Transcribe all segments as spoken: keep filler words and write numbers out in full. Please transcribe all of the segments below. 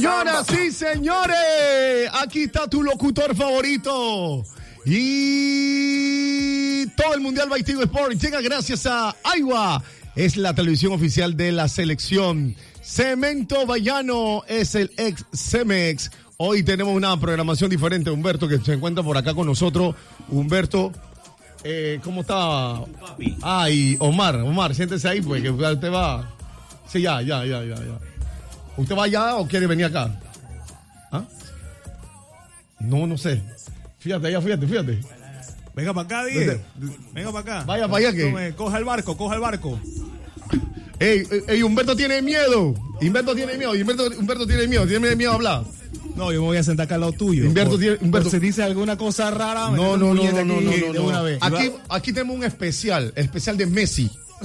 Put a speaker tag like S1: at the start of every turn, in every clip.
S1: Señoras y señores, aquí está tu locutor favorito. Y todo el Mundial by Tigo Sport llega gracias a Aiwa. Es la televisión oficial de la selección. Cemento Bayano es el ex Cemex. Hoy tenemos una programación diferente. Humberto, que se encuentra por acá con nosotros. Humberto, eh, ¿cómo está? Ah, y Omar, Omar, siéntese ahí, pues, que usted va. Sí, ya, ya, ya, ya, ya. ¿Usted va allá o quiere venir acá? ¿Ah? No, no sé. Fíjate, allá, fíjate, fíjate.
S2: Venga para acá, Diego. Venga para acá.
S1: Vaya para allá que.
S2: Tome, coja el barco, coja el barco.
S1: Ey, ey, Humberto tiene miedo. Humberto tiene miedo. Humberto, Humberto tiene miedo. Tiene miedo a hablar.
S2: No, yo me voy a sentar acá al lado tuyo.
S1: Humberto tiene. Humberto.
S2: Se dice alguna cosa rara.
S1: No, no, no, no, no, no,
S2: de
S1: no,
S2: una
S1: no.
S2: vez.
S1: Aquí, aquí tenemos un especial, el especial de Messi.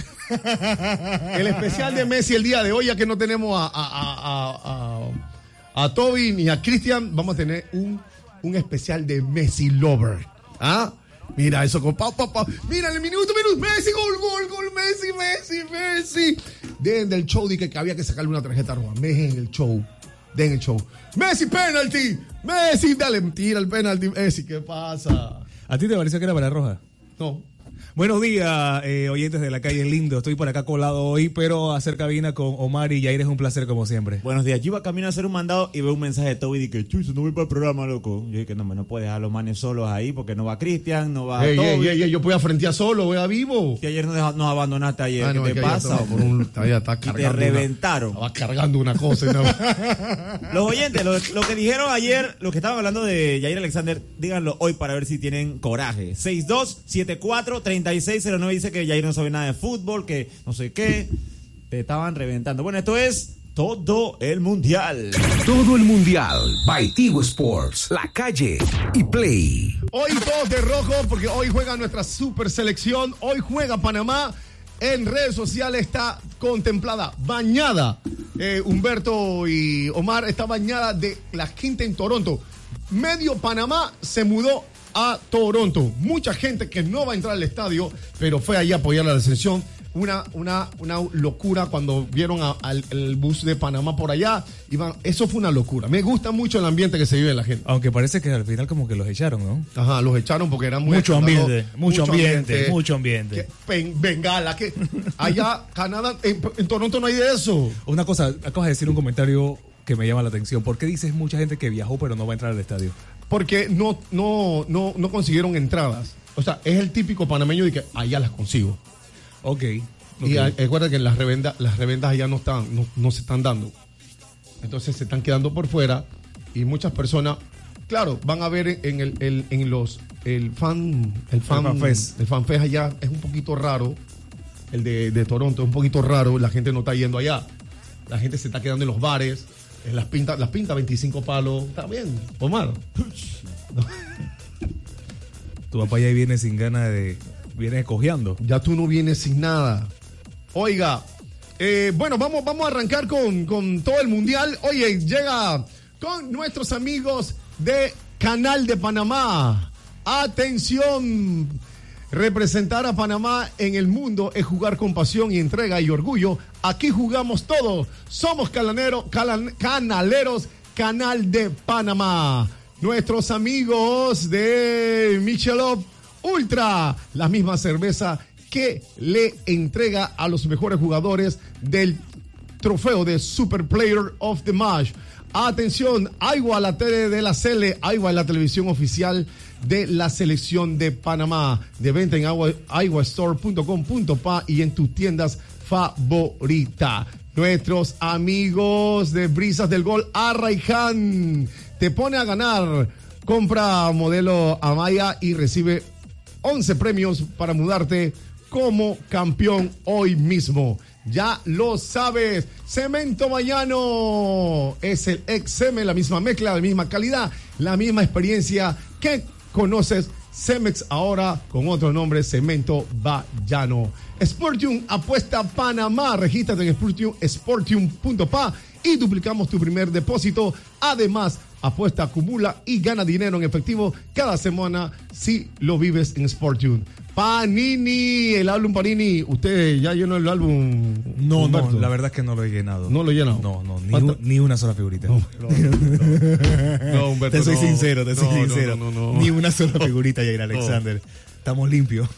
S1: El especial de Messi el día de hoy, ya que no tenemos a, a, a, a, a, a Toby ni a Cristian, vamos a tener un, un especial de Messi Lover. ¿Ah? Mira eso con pa, pa, pa. Mira el minuto, minuto. Messi, gol, gol, gol. Messi, Messi, Messi. Den del show, dije que había que sacarle una tarjeta roja. Den el show. Den el show. Messi, penalty. Messi, dale, tira el penalty. Messi, ¿qué pasa?
S2: ¿A ti te pareció que era para roja?
S1: No.
S2: Buenos días, eh, oyentes de la calle Lindo. Estoy por acá colado hoy, pero a hacer cabina con Omar y Yair es un placer como siempre.
S3: Buenos días. Yo iba camino a hacer un mandado y veo un mensaje de Toby y dije, chuzo, no voy para el programa, loco. Yo dije que no, no puedes dejar a los manes solos ahí porque no va Cristian, no va
S1: Ey,
S3: Toby.
S1: ey, ey, ey, yo voy a frentear solo, voy a vivo.
S3: Y ayer nos, deja, nos abandonaste ayer.
S1: Ah,
S3: ¿Qué
S1: no,
S3: te pasa?
S1: Por un, ya está
S3: y te
S1: cargando
S3: reventaron.
S1: Una, estaba cargando una cosa. Y no.
S3: Los oyentes, lo, lo que dijeron ayer, lo que estaban hablando de Yair Alexander, díganlo hoy para ver si tienen coraje. seis dos siete cuatro tres seis cero nueve dice que Yair no sabe nada de fútbol, que no sé qué. Te estaban reventando. Bueno, esto es todo el mundial.
S4: Todo el mundial by Tigo Sports, La Calle y Play.
S1: Hoy todos de rojo porque hoy juega nuestra super selección. Hoy juega Panamá. En redes sociales está contemplada, bañada. Eh, Humberto y Omar está bañada de la gente en Toronto. Medio Panamá se mudó a Toronto. Mucha gente que no va a entrar al estadio, pero fue allí a apoyar la selección. Una, una, una locura cuando vieron a, al el bus de Panamá por allá. Iban, eso fue una locura. Me gusta mucho el ambiente que se vive en la gente.
S2: Aunque parece que al final como que los echaron, ¿no?
S1: Ajá, los echaron porque eran muy
S2: mucho ambiente, mucho,
S1: mucho
S2: ambiente,
S1: ambiente,
S2: mucho ambiente.
S1: Que, pen, bengala, que allá, Canadá, en, en Toronto no hay de eso.
S2: Una cosa, acabas de decir un comentario que me llama la atención. ¿Por qué dices mucha gente que viajó pero no va a entrar al estadio?
S1: Porque no, no, no, no consiguieron entradas. O sea, es el típico panameño de que allá las consigo.
S2: Ok. okay.
S1: Y recuerda que las revendas, las revendas allá no están, no, no se están dando. Entonces se están quedando por fuera y muchas personas, claro, van a ver en el, el en los el fan, el fan,
S2: el fanfest.
S1: El fanfest allá es un poquito raro. El de, de Toronto es un poquito raro. La gente no está yendo allá. La gente se está quedando en los bares. En las pintas, las pintas veinticinco palos. Está bien, Omar. No.
S2: Tu papá ya viene sin ganas de... Viene cojeando.
S1: Ya tú no vienes sin nada. Oiga, eh, bueno, vamos, vamos a arrancar con, con todo el mundial. Oye, llega con nuestros amigos de Canal de Panamá. Atención. Representar a Panamá en el mundo es jugar con pasión y entrega y orgullo. Aquí jugamos todo. Somos calanero, calan, canaleros, Canal de Panamá. Nuestros amigos de Michelob Ultra, la misma cerveza que le entrega a los mejores jugadores del trofeo de Super Player of the Match. Atención, Aiwa, la tele de la Cele, Aiwa, la televisión oficial de la selección de Panamá. De venta en aiwa store punto com punto pa y en tus tiendas favoritas. Nuestros amigos de Brisas del Gol, Arraiján, te pone a ganar. Compra modelo Amaya y recibe once premios para mudarte como campeón hoy mismo. Ya lo sabes. Cemento Bayano es el ex-Ceme, la misma mezcla, la misma calidad, la misma experiencia que conoces. Cemex ahora con otro nombre, Cemento Bayano. Sportium apuesta Panamá. Regístrate en sportium punto pa y duplicamos tu primer depósito. Además, apuesta, acumula y gana dinero en efectivo cada semana si lo vives en SportTune. Panini, el álbum Panini. ¿Usted ya llenó el álbum?
S2: No,
S1: Humberto?
S2: no, la verdad es que no lo he llenado.
S1: ¿No lo he llenado?
S2: No, no, ni,
S1: ¿Cuánto?
S2: un- ni una sola figurita.
S1: No, no, no. No, Humberto,
S2: Te soy
S1: no.
S2: sincero, te soy
S1: No, no,
S2: sincero.
S1: no, no, no.
S2: Ni una sola figurita, Jair Alexander. Estamos limpios.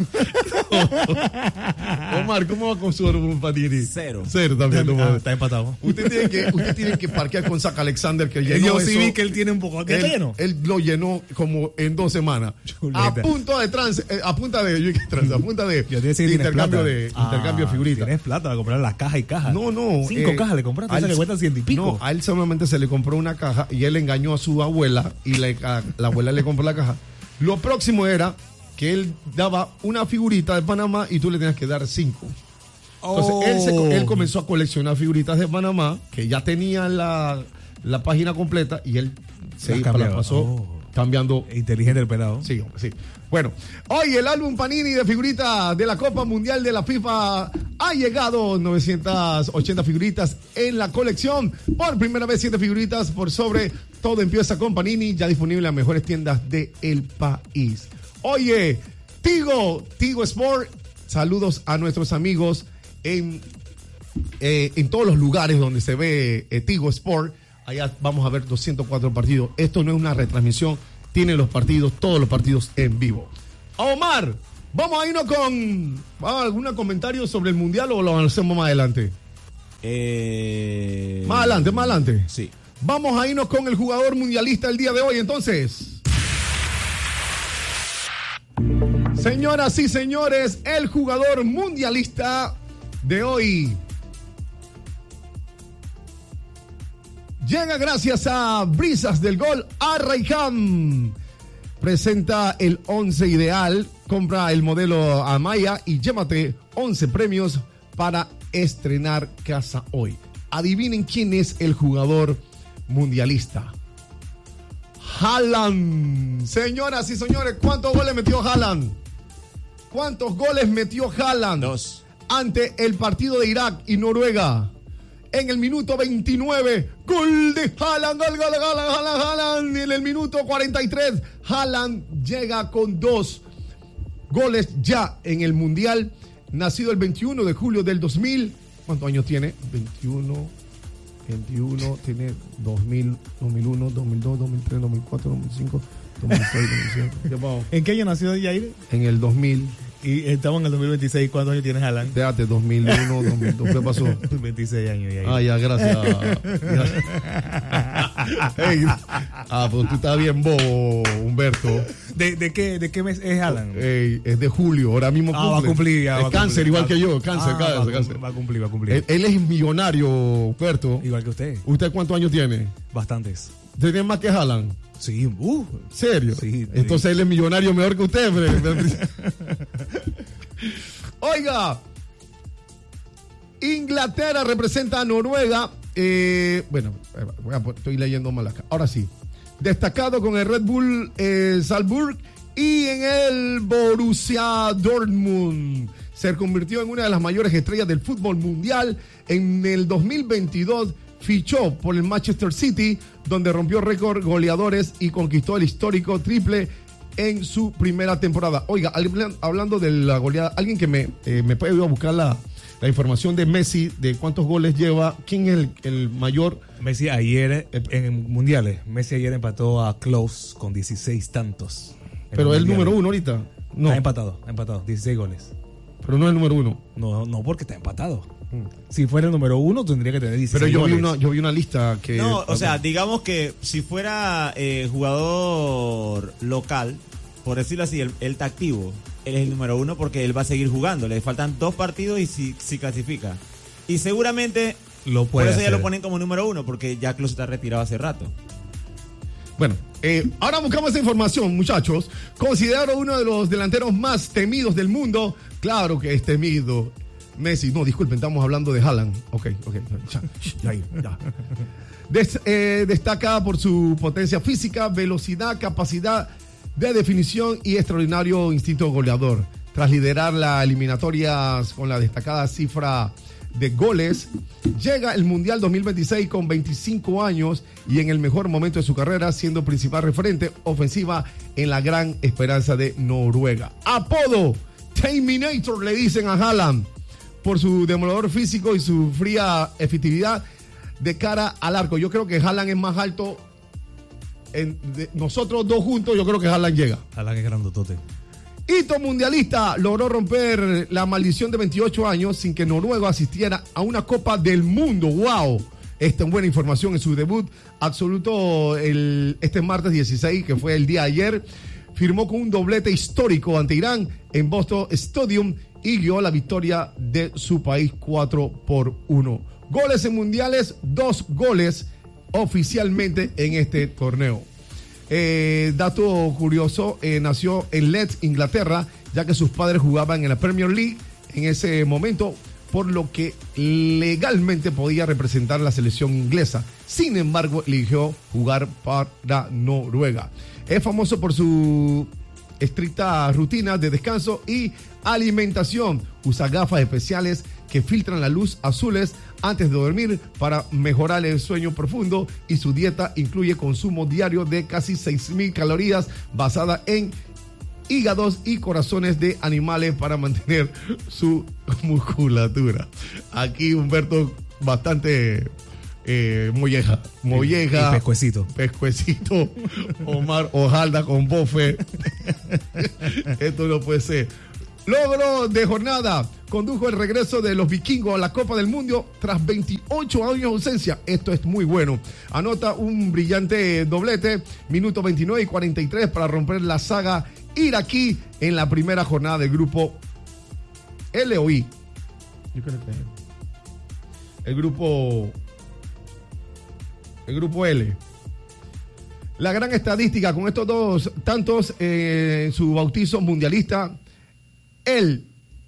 S1: Omar, ¿cómo va con su álbum Panini?
S3: Cero.
S1: Cero también. no,
S2: Ah, está empatado.
S1: Usted tiene que, usted tiene que parquear con Zach Alexander, que llenó
S2: Yo sí
S1: eso.
S2: vi que él tiene un poco. ¿Qué está
S1: Él,
S2: lleno?
S1: él lo llenó como en dos semanas.
S2: Chuleta.
S1: A punto de trans, eh, a punta de, yo dije trans, a punta de,
S2: Yo te decía
S1: de
S2: que tienes
S1: intercambio
S2: plata.
S1: de
S2: Ah,
S1: intercambio de figuritas.
S2: Tienes plata para comprar las cajas y cajas.
S1: No, no.
S2: Cinco
S1: eh,
S2: cajas le compraste,
S1: a
S2: esa
S1: él-
S2: que cuestan ciento y pico.
S1: No, a él solamente se le compró una caja y él engañó a su abuela y le- a- la abuela le compró la caja. Lo próximo era que él daba una figurita de Panamá y tú le tenías que dar cinco. Entonces
S2: Oh.
S1: él, se- él comenzó a coleccionar figuritas de Panamá que ya tenía la, la página completa y él se
S2: Las
S1: iba, la
S2: cambiaba.
S1: pasó
S2: Oh.
S1: cambiando.
S2: Inteligente el pelado.
S1: Sí, hombre, sí. Bueno, hoy el álbum Panini de figuritas de la Copa Mundial de la FIFA ha llegado. novecientas ochenta figuritas en la colección. Por primera vez, siete figuritas por sobre. Todo empieza con Panini, ya disponible en las mejores tiendas del país. Oye, Tigo, Tigo Sport, saludos a nuestros amigos en, eh, en todos los lugares donde se ve eh, Tigo Sport. Allá vamos a ver doscientos cuatro partidos. Esto no es una retransmisión, tiene los partidos, todos los partidos en vivo. Omar, vamos a irnos con ¿va algún comentario sobre el Mundial o lo hacemos más adelante?
S3: Eh...
S1: Más adelante, más adelante.
S3: Sí.
S1: Vamos a irnos con el jugador mundialista el día de hoy, entonces. Señoras y señores, el jugador mundialista de hoy llega gracias a Brisas del Gol a Rayham. Presenta el once ideal, compra el modelo Amaya y llévate once premios para estrenar casa hoy. Adivinen quién es el jugador mundialista. Haaland. Señoras y señores, ¿cuántos goles metió Haaland? ¿Cuántos goles metió Haaland?
S3: Dos.
S1: Ante el partido de Irak y Noruega. En el minuto veintinueve, gol de Haaland, gol, gol, gol, Haaland, Haaland. En el minuto cuarenta y tres, Haaland llega con dos goles ya en el Mundial. Nacido el veintiuno de julio del dos mil. ¿Cuántos años tiene? veintiuno, veintiuno, tiene dos mil, dos mil uno, dos mil dos, dos mil tres, dos mil cuatro, dos mil cinco, dos mil seis, dos mil siete. Ya vamos.
S2: ¿En qué año nació Jair?
S1: En el dos mil.
S2: Y estamos en el dos mil veintiséis. ¿Cuántos años tienes, Alan?
S1: Déjate, dos mil uno, dos mil dos. ¿Qué pasó?
S2: veintiséis años, Jair.
S1: Ah, ya, gracias. Gracias. Ey, ah, pues tú estás bien bobo, Humberto.
S2: ¿De, de, qué, ¿De qué mes es Alan?
S1: Ey, es de julio, ahora mismo
S2: Ah, va a cumplir. Ya,
S1: Es
S2: va a
S1: cáncer,
S2: cumplir.
S1: igual
S2: Va-
S1: que yo. Cáncer,
S2: Ah,
S1: cáncer,
S2: va a
S1: cáncer.
S2: cum- Va a cumplir, va a cumplir.
S1: Él, él es millonario, Humberto.
S2: Igual que usted.
S1: ¿Usted cuántos años tiene?
S2: Bastantes.
S1: ¿Usted tiene más que Haaland?
S2: Sí, uh.
S1: ¿Serio?
S2: Sí, sí.
S1: Entonces él es millonario mejor que usted. Fre- Oiga, Inglaterra representa a Noruega. Eh, bueno, eh, voy a pon- estoy leyendo mal acá. Ahora sí. Destacado con el Red Bull eh, Salzburg y en el Borussia Dortmund. Se convirtió en una de las mayores estrellas del fútbol mundial. En el dos mil veintidós fichó por el Manchester City, donde rompió récord goleadores y conquistó el histórico triple en su primera temporada. Oiga, habl- hablando de la goleada, alguien que me, eh, me puede ir a buscar la, la información de Messi, de cuántos goles lleva, quién es el, el mayor.
S2: Messi ayer, eh, en mundiales, Messi ayer empató a Klose con dieciséis tantos. En
S1: Pero
S2: los
S1: es el
S2: mundiales.
S1: número uno ahorita. No,
S2: Ha empatado, ha empatado, dieciséis goles.
S1: pero no es el número uno.
S2: No, no, porque está empatado. Si fuera el número uno, tendría que tener dieciséis
S1: Pero yo vi,
S2: goles.
S1: una, yo vi una lista que...
S3: No, o sea, digamos que si fuera eh, jugador local, por decirlo así, él, él está activo. Él es el número uno porque él va a seguir jugando. Le faltan dos partidos y si, si clasifica. Y seguramente
S2: Lo
S3: por
S2: puede
S3: eso ya
S2: hacer.
S3: lo ponen como número uno porque ya Klose está retirado hace rato.
S1: Bueno, eh, ahora buscamos esa información, muchachos. Considero uno de los delanteros más temidos del mundo. Claro que es temido. Messi, no, disculpen, estamos hablando de Haaland. Ok, ok, ya, ya, ya. Des- eh, destaca por su potencia física, velocidad, capacidad de definición y extraordinario instinto goleador. Tras liderar las eliminatorias con la destacada cifra de goles. Llega el Mundial dos mil veintiséis con veinticinco años y en el mejor momento de su carrera, siendo principal referente ofensiva en la gran esperanza de Noruega. Apodo Terminator le dicen a Haaland por su demoledor físico y su fría efectividad de cara al arco. Yo creo que Haaland es más alto. En, de, nosotros dos juntos, yo creo que Haaland llega.
S2: Haaland es grandotote.
S1: Hito mundialista, logró romper la maldición de veintiocho años sin que Noruega asistiera a una Copa del Mundo. ¡Wow! Esta es buena información en su debut absoluto el, este martes dieciséis, que fue el día de ayer. Firmó con un doblete histórico ante Irán en Boston Stadium y guió la victoria de su país cuatro por uno. Goles en mundiales, dos goles oficialmente en este torneo. Eh, dato curioso, eh, nació en Leeds, Inglaterra, ya que sus padres jugaban en la Premier League en ese momento, por lo que legalmente podía representar la selección inglesa. Sin embargo, eligió jugar para Noruega. Es famoso por su estricta rutina de descanso y alimentación. Usa gafas especiales que filtran la luz azules antes de dormir para mejorar el sueño profundo, y su dieta incluye consumo diario de casi seis mil calorías basada en hígados y corazones de animales para mantener su musculatura. Aquí Humberto bastante eh, molleja, molleja,
S2: y pescuecito.
S1: Pescuecito, Omar Ojalda con bofe. Esto no puede ser. Logro de jornada, condujo el regreso de los vikingos a la Copa del Mundo tras veintiocho años de ausencia. Esto es muy bueno. Anota un brillante doblete, minuto veintinueve y cuarenta y tres para romper la saga iraquí en la primera jornada del grupo L o I. Yo creo que el grupo el grupo L. La gran estadística con estos dos tantos eh, en su bautizo mundialista. El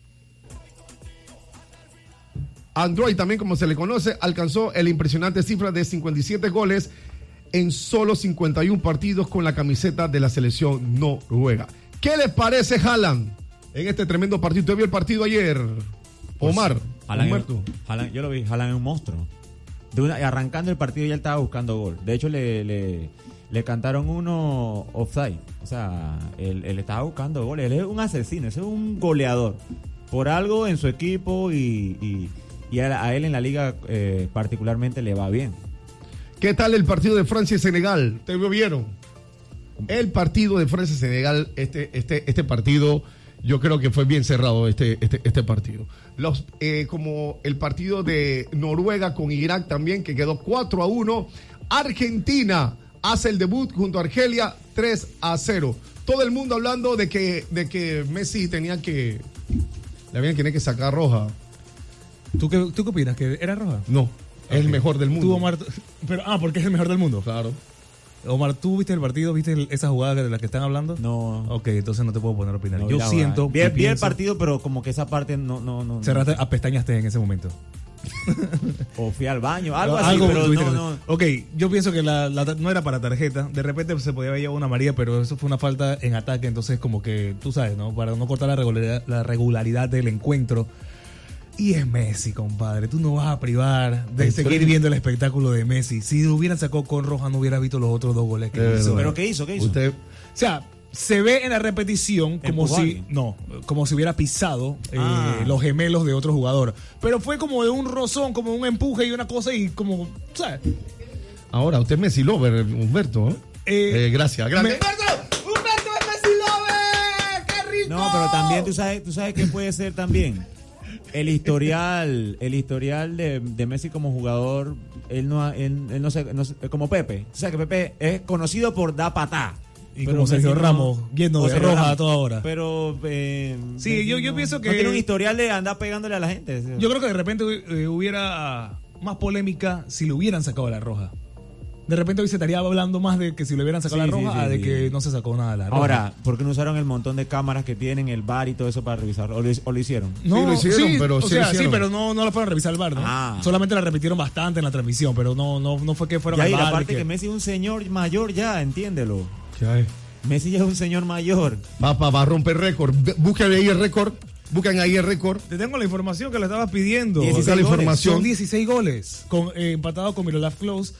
S1: Android, también como se le conoce, alcanzó el impresionante cifra de cincuenta y siete goles en solo cincuenta y uno partidos con la camiseta de la selección noruega. ¿Qué les parece Haaland en este tremendo partido? ¿Usted vio el partido ayer, Omar?
S3: Pues, Haaland, Haaland, yo lo vi, Haaland es un monstruo. De una, arrancando el partido ya estaba buscando gol. De hecho, le... le Le cantaron uno offside. O sea, él, él estaba buscando goles. Él es un asesino, es un goleador. Por algo en su equipo y, y, y a, a él en la liga eh, particularmente le va bien.
S1: ¿Qué tal el partido de Francia y Senegal? ¿Ustedes lo vieron? El partido de Francia y Senegal, este, este, este partido, yo creo que fue bien cerrado este, este, este partido. Los, eh, como el partido de Noruega con Irak también, que quedó cuatro a uno. Argentina hace el debut junto a Argelia tres a cero. Todo el mundo hablando de que, de que Messi tenía que... Le habían tenido que sacar roja.
S2: ¿Tú qué, ¿Tú qué opinas? ¿Que era roja?
S1: No,
S2: okay.
S1: Es el mejor del mundo.
S2: Tú, Omar, pero, ah, porque es el mejor del mundo.
S1: Claro.
S2: Omar, ¿tú viste el partido? ¿Viste el, esa jugada de la que están hablando?
S3: No.
S2: Ok, entonces no te puedo poner a opinar.
S3: No,
S2: Yo siento...
S3: Vi, vi el partido, pero como que esa parte no... no, no
S2: cerraste,
S3: no.
S2: apestañaste en ese momento.
S3: O fui al baño, algo,
S2: algo
S3: así, pero no,
S2: que...
S3: no.
S2: Ok, yo pienso que la, la, no era para tarjeta. De repente se podía haber llevado una amarilla, pero eso fue una falta en ataque. Entonces, como que, tú sabes, ¿no? Para no cortar la regularidad, la regularidad del encuentro. Y es Messi, compadre. Tú no vas a privar de
S1: ¿En
S2: seguir
S1: serio?
S2: viendo el espectáculo de Messi. Si lo hubieran sacado con roja, no hubiera visto los otros dos goles que
S1: Eh,
S2: hizo.
S3: ¿Pero qué hizo? ¿Qué hizo?
S1: Usted...
S2: O sea, se ve en la repetición como
S3: Empujó a
S2: si
S3: alguien.
S2: no, como si hubiera pisado eh,
S3: Ah.
S2: los gemelos de otro jugador. Pero fue como de un rozón, como un empuje y una cosa y como, ¿sabes?
S1: Ahora, usted es Messi Lover, Humberto. ¿eh?
S2: Eh,
S1: Eh, gracias, gracias.
S2: me-
S1: ¡Humberto! ¡Humberto es Messi Lover! ¡Qué rico!
S3: No, pero también tú sabes, tú sabes qué puede ser también. El historial, el historial de, de Messi como jugador, él no, ha- él, él no se, no se- como Pepe. Tú sabes que Pepe es conocido por dar patá.
S2: Y
S3: Pero
S2: como Sergio
S3: Messi no-
S2: Ramos, yendo
S3: o
S2: de
S3: Sergio
S2: roja
S3: Ramos.
S2: a toda hora.
S3: Pero eh,
S2: Sí,
S3: Messi
S2: yo- yo
S3: no-
S2: pienso que-
S3: no tiene un historial de andar pegándole a la gente.
S2: Yo creo que de repente eh, hubiera más polémica si le hubieran sacado la roja. De repente hoy se estaría hablando más de que si le hubieran sacado
S3: Sí,
S2: la
S3: sí,
S2: roja
S3: sí,
S2: a de
S3: sí.
S2: que no se sacó nada de la roja.
S3: Ahora, ¿por qué no usaron el montón de cámaras que tienen, el bar y todo eso para revisarlo? ¿O lo, o lo hicieron?
S2: No,
S1: Sí, lo hicieron, pero
S2: o
S1: sí
S2: sea,
S1: lo hicieron.
S2: sí, pero no, no lo fueron a revisar al bar, ¿no?
S3: Ah.
S2: Solamente la repitieron bastante en la transmisión, pero no, no, no fue que fueron
S3: Ya,
S2: al
S3: y
S2: bar.
S3: la parte
S2: de
S3: que...
S2: que-
S3: Messi es un señor mayor ya, entiéndelo.
S1: ¿Qué hay?
S3: Messi ya es un señor mayor.
S1: Va, va, va a romper récord. Búsquele ahí el récord. Buscan ahí el récord.
S2: Te tengo la información que le estabas pidiendo.
S3: dieciséis
S1: la
S3: goles.
S1: información.
S2: Son dieciséis goles, con, eh, empatado con Miroslav Klose,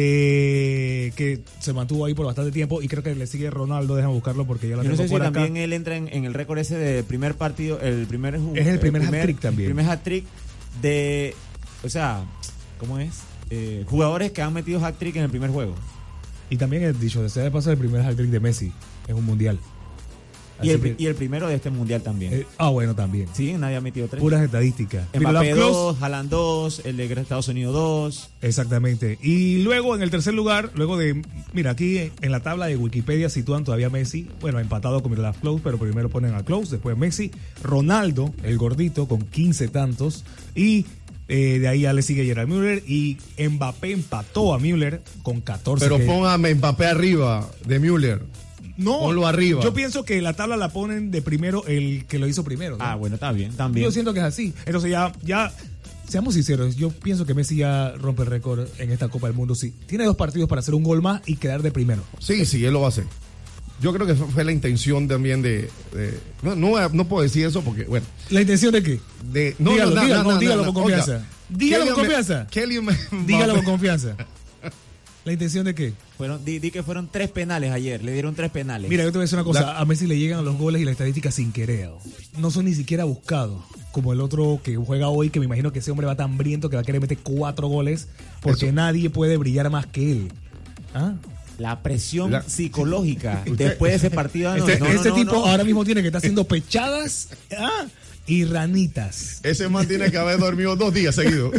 S2: eh, que se mantuvo ahí por bastante tiempo, y creo que le sigue Ronaldo. Déjame buscarlo porque ya la
S3: Yo no
S2: tengo
S3: sé si
S2: por acá.
S3: también él entra en, en el récord ese de primer partido, el primer ju-
S2: Es el primer hat-trick también.
S3: El primer hat-trick de, o sea, ¿cómo es? Eh, jugadores que han metido hat-trick en el primer juego.
S2: Y también, he dicho, desea de paso, el primer hat-trick de Messi en un mundial.
S3: Y
S2: Así
S3: el,
S2: que-
S3: y el primero de este mundial también.
S2: eh, ah, bueno, también.
S3: Sí, nadie ha metido tres.
S2: Puras estadísticas.
S3: Mbappé
S2: Miroslav Klose,
S3: dos, Haaland dos, el de Estados Unidos dos.
S2: exactamente. Y luego, en el tercer lugar, luego de... Mira, aquí en la tabla de Wikipedia sitúan todavía a Messi. Bueno, empatado con Miroslav Klose, pero primero ponen a Klose, después Messi. Ronaldo, el gordito, con quince tantos. Y eh, de ahí ya le sigue Gerard Müller. Y Mbappé empató a Müller con catorce.
S1: Pero
S2: que-
S1: póngame Mbappé arriba de Müller.
S2: No,
S1: ponlo arriba.
S2: yo pienso que la tabla la ponen de primero el que lo hizo primero, ¿no?
S3: Ah, bueno, está bien, también.
S2: Yo siento que es así. Entonces ya, ya, seamos sinceros, yo pienso que Messi ya rompe el récord en esta Copa del Mundo. Sí, tiene dos partidos para hacer un gol más y quedar de primero.
S1: Sí, sí, él lo va a hacer. Yo creo que fue fue la intención también de... de- no, no, no puedo decir eso porque, bueno...
S2: ¿La intención de qué?
S1: De, no,
S2: dígalo,
S1: no, no,
S2: dígalo,
S1: no, no,
S2: dígalo
S1: no,
S2: con
S1: oiga,
S2: confianza. Dígalo con
S1: Kylian
S2: confianza.
S1: Me- Kylian Me-
S2: Dígalo con
S1: Mbappé-
S2: confianza. ¿La intención de qué?
S3: Fueron, di, di que fueron tres penales ayer, le dieron tres penales.
S2: Mira, yo te voy a decir una cosa.
S1: La-
S2: A Messi le llegan los goles y la estadística sin querer. No son ni siquiera buscados. Como el otro que juega hoy, que me imagino que ese hombre va tan hambriento que va a querer meter cuatro goles porque
S1: Eso.
S2: nadie puede brillar más que él. ¿Ah?
S3: La presión
S1: La-
S3: psicológica
S1: Usted-
S3: después de ese partido. no,
S2: Este,
S3: no, no,
S2: este
S3: no,
S2: tipo
S3: no.
S2: ahora mismo tiene que estar haciendo pechadas ¿ah? y ranitas.
S1: Ese man tiene que haber dormido dos días seguidos.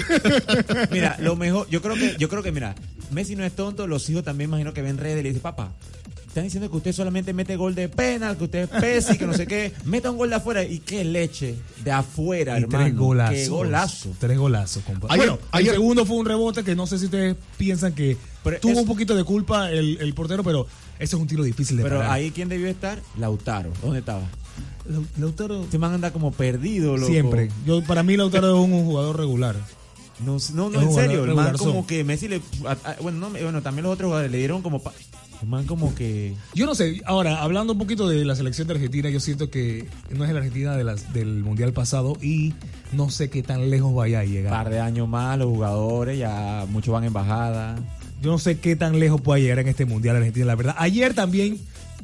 S3: Mira, lo mejor, yo creo que, yo creo que, mira, Messi no es tonto, los hijos también imagino que ven redes y le dicen, papá, están diciendo que usted solamente mete gol de penal, que usted es Pesi, que no sé qué, meta un gol de afuera y qué leche de afuera,
S2: Y
S3: hermano.
S2: tres golazos.
S3: Qué golazo.
S2: Tres golazos, compadre.
S1: Ayer-
S2: bueno,
S1: ayer-
S2: el segundo fue un rebote que no sé si ustedes piensan que
S3: Pero
S2: tuvo
S3: es-
S2: un poquito de culpa el, el portero, pero ese es un tiro difícil de
S3: Pero
S2: parar.
S3: ahí, ¿quién debió estar? Lautaro. ¿Dónde estaba?
S2: Lau- Lautaro
S3: Este man anda como perdido, loco.
S2: siempre. Yo, para mí Lautaro es un, un jugador regular.
S3: No, no, no
S2: Es
S3: en
S2: un
S3: serio.
S2: jugador
S3: El man
S2: regular
S3: como
S2: son.
S3: que Messi le. a- a- bueno, no, bueno, también los otros jugadores le dieron como. pa- el man como que.
S2: Yo no sé, ahora, hablando un poquito de la selección de Argentina, yo siento que no es la Argentina de las, del Mundial pasado y no sé qué tan lejos vaya a
S3: Un
S2: llegar.
S3: par de años más, los jugadores, ya muchos van en bajada.
S2: Yo no sé qué tan lejos puede llegar en este Mundial Argentina, la verdad. Ayer también,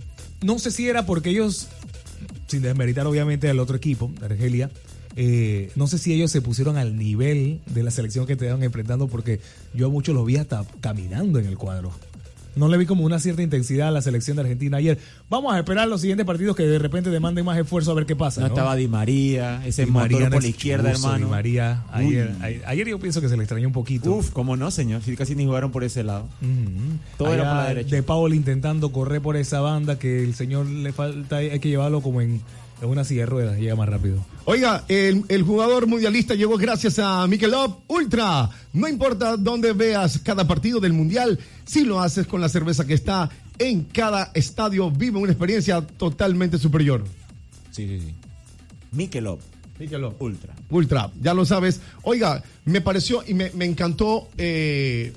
S2: no sé si era porque ellos, sin desmeritar obviamente al otro equipo, Argelia, eh, no sé si ellos se pusieron al nivel de la selección que estaban enfrentando, porque yo a muchos los vi hasta caminando en el cuadro. No le vi como una cierta intensidad a la selección de Argentina ayer. Vamos a esperar los siguientes partidos que de repente demanden más esfuerzo a ver qué pasa.
S3: No,
S2: ¿no?
S3: estaba Di María, ese
S2: Di
S3: motor
S2: María
S3: por
S2: no
S3: la
S2: es
S3: izquierda,
S2: chuzo,
S3: hermano.
S2: Di María, ayer,
S3: Uy.
S2: ayer, ayer yo pienso que se le extrañó un poquito.
S3: Uf, cómo no, señor. Sí, casi ni jugaron por ese lado.
S2: Ujú.
S3: Todo era
S2: Allá
S3: por la derecha.
S2: De Paul intentando correr por esa banda que el señor le falta, hay que llevarlo como en, en una silla de ruedas, llega más rápido.
S1: Oiga, el, el jugador mundialista llegó gracias a Michelob Ultra. No importa dónde veas cada partido del mundial, si lo haces con la cerveza que está en cada estadio, vive una experiencia totalmente superior.
S3: Sí, sí, sí. Michelob
S1: Michelob
S3: Ultra.
S1: Ultra, ya lo sabes. Oiga, me pareció y me, me encantó eh,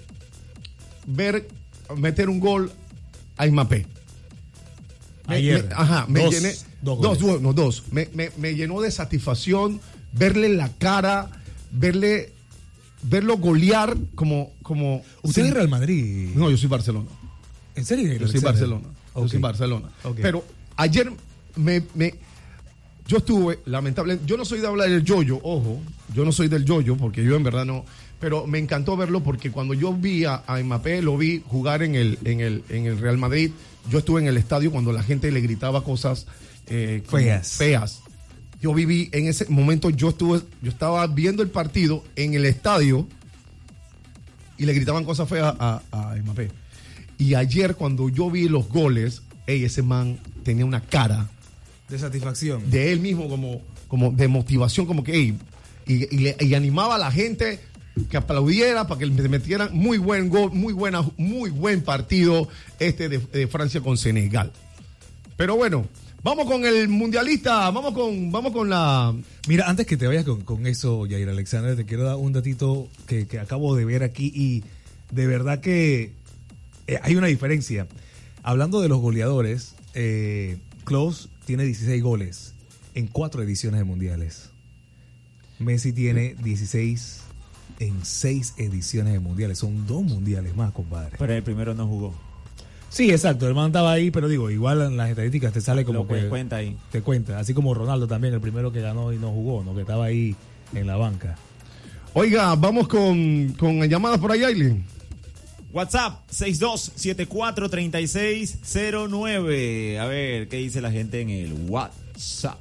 S1: ver meter un gol a Mbappé. Me-
S2: Ayer.
S1: me- ajá, me
S2: Dos,
S1: llené.
S2: dos
S1: Dos,
S2: goles.
S1: no, dos. Me, me- me llenó de satisfacción verle la cara, verle, verlo golear como. como
S2: ¿Usted
S1: sin-
S2: es Real Madrid?
S1: No, yo soy Barcelona.
S2: ¿En serio?
S1: Yo soy
S2: Alexander?
S1: Barcelona. Yo
S2: Ok.
S1: soy Barcelona.
S2: Ok.
S1: Pero ayer me, me- yo estuve, lamentable, yo no soy de hablar del yoyo, ojo, yo no soy del yoyo porque yo en verdad no, pero me encantó verlo porque cuando yo vi a, a Mbappé, lo vi jugar en el, en el, en el Real Madrid, yo estuve en el estadio cuando la gente le gritaba cosas eh, como
S2: Feas.
S1: feas. Yo viví en ese momento, yo estuve, yo estaba viendo el partido en el estadio y le gritaban cosas feas a, a Mbappé. Y ayer cuando yo vi los goles, ey, ese man tenía una cara
S2: De satisfacción.
S1: de él mismo como, como de motivación, como que, ey, y, y le- y animaba a la gente que aplaudiera para que le metieran muy buen gol, muy buena, muy buen partido este de, de Francia con Senegal. Pero bueno, vamos con el mundialista, vamos con, vamos con la.
S2: Mira, antes que te vayas con, con eso, Jair Alexander, te quiero dar un datito que, que acabo de ver aquí y de verdad que eh, hay una diferencia. Hablando de los goleadores, eh, Klose tiene dieciséis goles. en cuatro ediciones de mundiales. Messi tiene dieciséis en seis ediciones de mundiales. Son dos mundiales más, compadre.
S3: Pero el primero no jugó.
S2: Sí, exacto. El man estaba ahí, pero digo, igual en las estadísticas te sale como
S3: Lo que
S2: que
S3: cuenta ahí.
S2: te cuenta. Así como Ronaldo también, el primero que ganó y no jugó, ¿no? Que estaba ahí en la banca.
S1: Oiga, vamos con, con llamadas por ahí, Aileen.
S3: WhatsApp seis dos siete cuatro tres seis cero nueve. A ver, ¿qué dice la gente en el WhatsApp?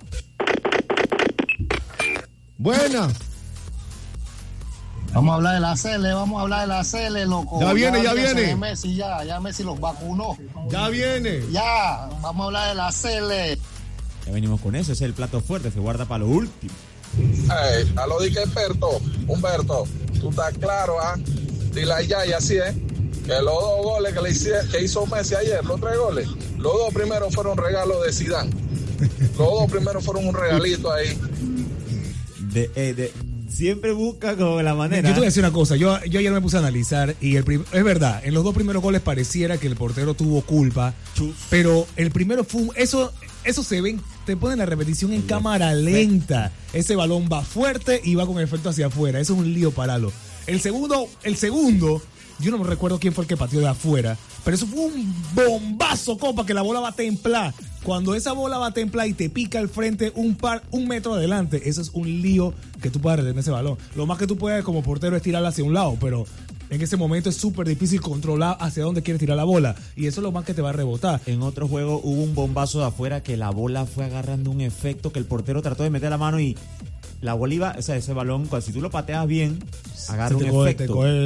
S1: Buena.
S5: Vamos a hablar de la C L, vamos a hablar de la C L, loco.
S1: Ya viene, ya
S5: olvídense
S1: viene.
S5: de Messi, ya, ya Messi los vacunó.
S1: Ya viene.
S5: Ya, vamos a hablar de la C L.
S3: Ya venimos con eso, ese es el plato fuerte, se guarda para lo último.
S6: Hey, a lo de que experto, Humberto, tú estás claro, ¿ah? Dile a Yaya, y así es, que los dos goles que, le hice, que hizo Messi ayer, los tres goles, los dos primeros fueron regalos de Zidane. Los dos primeros fueron un regalito ahí.
S3: De, eh, de, siempre busca como la manera.
S2: Yo te voy a decir una cosa, yo, yo ayer me puse a analizar y el prim- es verdad, en los dos primeros goles pareciera que el portero tuvo culpa,
S3: Chus.
S2: pero el primero fue un- eso eso se ve, te ponen la repetición en cámara lenta. Ese balón va fuerte y va con efecto hacia afuera, eso es un lío paralo. El segundo, el segundo, yo no me recuerdo quién fue el que pateó de afuera, pero eso fue un bombazo, copa, que la bola va a templar. Cuando esa bola va a templar y te pica al frente un par, un metro adelante, eso es un lío que tú puedas retener ese balón. Lo más que tú puedes como portero es tirarla hacia un lado, pero en ese momento es súper difícil controlar hacia dónde quieres tirar la bola. Y eso es lo más que te va a rebotar.
S3: En otro juego hubo un bombazo de afuera que la bola fue agarrando un efecto que el portero trató de meter la mano y la bola iba, o sea, ese balón, si tú lo pateas bien, agarra
S2: Se
S3: un
S2: te coge-
S3: efecto.
S2: te coge